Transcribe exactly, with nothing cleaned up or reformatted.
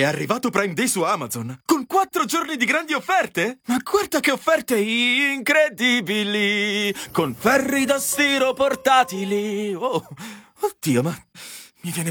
È arrivato Prime Day su Amazon, con quattro giorni di grandi offerte! Ma guarda che offerte incredibili! Con ferri da stiro portatili! Oh, oddio, ma mi viene